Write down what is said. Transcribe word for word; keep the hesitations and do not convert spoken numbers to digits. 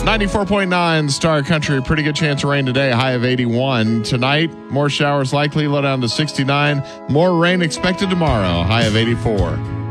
ninety-four point nine Star Country. Pretty good chance of rain today. High of eighty-one. Tonight, more showers likely. Low down to sixty-nine. More rain expected tomorrow. High of eighty-four.